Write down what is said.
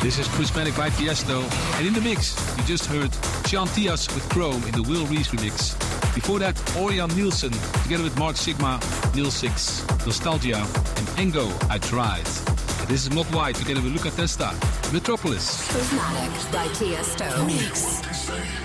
This is Prismatic by Tiesto. And in the mix, you just heard Sean Tias with Chrome in the Will Reese remix. Before that, Orion Nielsen, together with Mark Sigma, Nil 6, Nostalgia, and Engo, I Tried. And this is Mod White, together with Luca Testa, Metropolis. Prismatic by Tiesto. Mix.